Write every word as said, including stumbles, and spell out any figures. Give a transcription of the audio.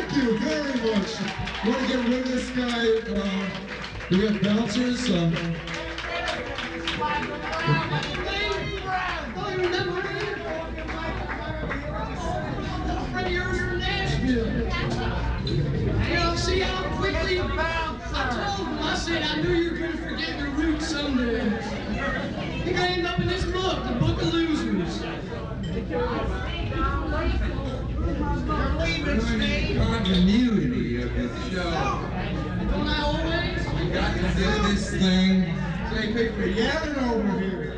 Thank you very much. Want to get rid of this guy? Uh, we have bouncers. Um, Don't you remember me? A friend of yours from Nashville. You know, see how quickly I told him. I said I knew you were going to forget your roots someday. You're going to end up in this book, the Book of Losers. continuity of this show. Don't I always? We got to do this thing. Say, people are yelling over here.